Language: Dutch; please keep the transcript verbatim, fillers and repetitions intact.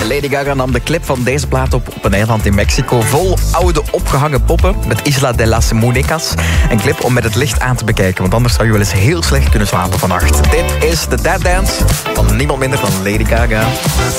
Lady Gaga nam de clip van deze plaat op op een eiland in Mexico. Vol oude opgehangen poppen met Isla de las Muñecas. Een clip om met het licht aan te bekijken, want anders zou je wel eens heel slecht kunnen slapen vannacht. Dit is de Dead Dance van niemand minder dan Lady Gaga.